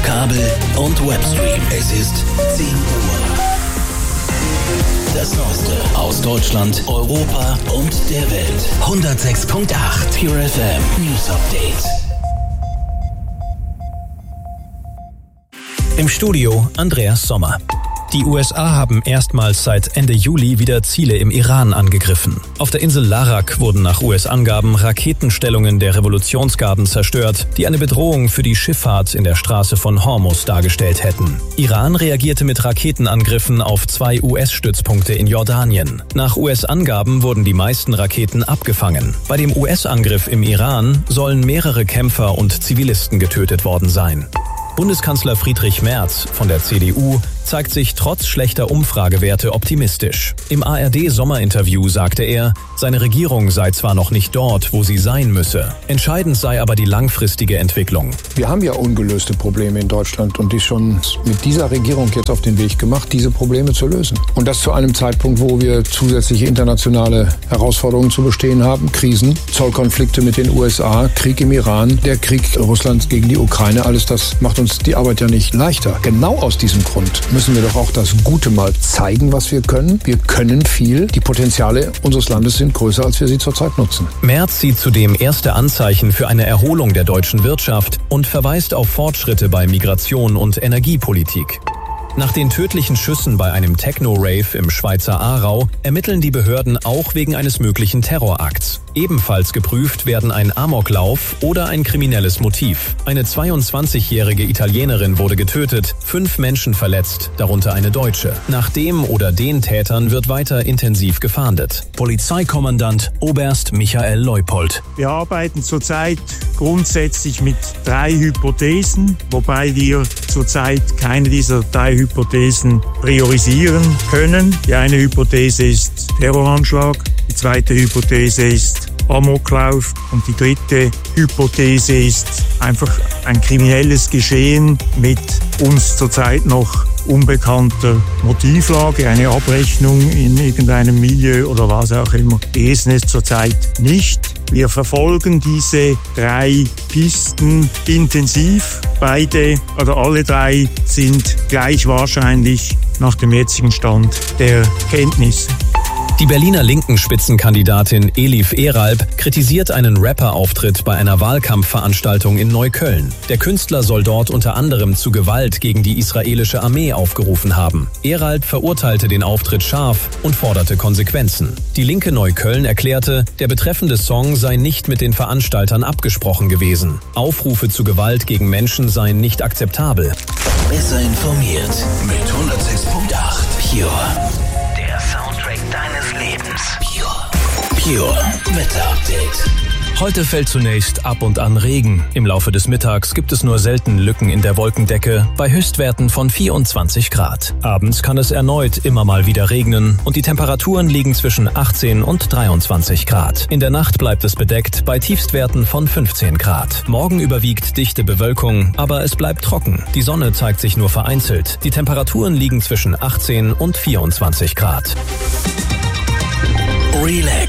Kabel und Webstream. Es ist 10 Uhr. Das Neueste aus Deutschland, Europa und der Welt. 106.8 Pure FM News Update. Im Studio Andreas Sommer. Die USA haben erstmals seit Ende Juli wieder Ziele im Iran angegriffen. Auf der Insel Larak wurden nach US-Angaben Raketenstellungen der Revolutionsgarden zerstört, die eine Bedrohung für die Schifffahrt in der Straße von Hormuz dargestellt hätten. Iran reagierte mit Raketenangriffen auf 2 US-Stützpunkte in Jordanien. Nach US-Angaben wurden die meisten Raketen abgefangen. Bei dem US-Angriff im Iran sollen mehrere Kämpfer und Zivilisten getötet worden sein. Bundeskanzler Friedrich Merz von der CDU zeigt sich trotz schlechter Umfragewerte optimistisch. Im ARD-Sommerinterview sagte er, seine Regierung sei zwar noch nicht dort, wo sie sein müsse. Entscheidend sei aber die langfristige Entwicklung. Wir haben ja ungelöste Probleme in Deutschland und die schon mit dieser Regierung jetzt auf den Weg gemacht, diese Probleme zu lösen. Und das zu einem Zeitpunkt, wo wir zusätzliche internationale Herausforderungen zu bestehen haben, Krisen, Zollkonflikte mit den USA, Krieg im Iran, der Krieg Russlands gegen die Ukraine, alles das macht uns die Arbeit ja nicht leichter. Genau aus diesem Grund müssen wir doch auch das Gute mal zeigen, was wir können. Wir können viel. Die Potenziale unseres Landes sind größer, als wir sie zurzeit nutzen. Merz sieht zudem erste Anzeichen für eine Erholung der deutschen Wirtschaft und verweist auf Fortschritte bei Migration und Energiepolitik. Nach den tödlichen Schüssen bei einem Techno-Rave im Schweizer Aarau ermitteln die Behörden auch wegen eines möglichen Terrorakts. Ebenfalls geprüft werden ein Amoklauf oder ein kriminelles Motiv. Eine 22-jährige Italienerin wurde getötet, 5 Menschen verletzt, darunter eine Deutsche. Nach dem oder den Tätern wird weiter intensiv gefahndet. Polizeikommandant Oberst Michael Leupold. Wir arbeiten zurzeit grundsätzlich mit 3 Hypothesen, wobei wir zurzeit keine dieser 3 Hypothesen priorisieren können. Die eine Hypothese ist Terroranschlag, die zweite Hypothese ist Amoklauf und die dritte Hypothese ist einfach ein kriminelles Geschehen mit uns zurzeit noch unbekannter Motivlage, eine Abrechnung in irgendeinem Milieu oder was auch immer. Lesen es zurzeit nicht. Wir verfolgen diese 3 Pisten intensiv. Beide oder alle 3 sind gleich wahrscheinlich nach dem jetzigen Stand der Kenntnisse. Die Berliner linken Spitzenkandidatin Elif Eralb kritisiert einen Rapper-Auftritt bei einer Wahlkampfveranstaltung in Neukölln. Der Künstler soll dort unter anderem zu Gewalt gegen die israelische Armee aufgerufen haben. Eralb verurteilte den Auftritt scharf und forderte Konsequenzen. Die linke Neukölln erklärte, der betreffende Song sei nicht mit den Veranstaltern abgesprochen gewesen. Aufrufe zu Gewalt gegen Menschen seien nicht akzeptabel. Besser informiert mit 106.8 Pure. Soundtrack deines Lebens. Pure Wetter Update. Heute fällt zunächst ab und an Regen. Im Laufe des Mittags gibt es nur selten Lücken in der Wolkendecke bei Höchstwerten von 24 Grad. Abends kann es erneut immer mal wieder regnen und die Temperaturen liegen zwischen 18 und 23 Grad. In der Nacht bleibt es bedeckt bei Tiefstwerten von 15 Grad. Morgen überwiegt dichte Bewölkung, aber es bleibt trocken. Die Sonne zeigt sich nur vereinzelt. Die Temperaturen liegen zwischen 18 und 24 Grad. Relax.